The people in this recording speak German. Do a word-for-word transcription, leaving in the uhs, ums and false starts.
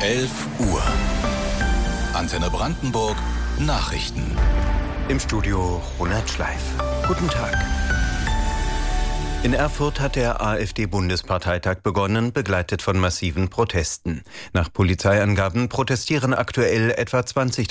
elf Uhr. Antenne Brandenburg Nachrichten. Im Studio Ronald Schleif. Guten Tag. In Erfurt hat der AfD-Bundesparteitag begonnen, begleitet von massiven Protesten. Nach Polizeiangaben protestieren aktuell etwa zwanzigtausend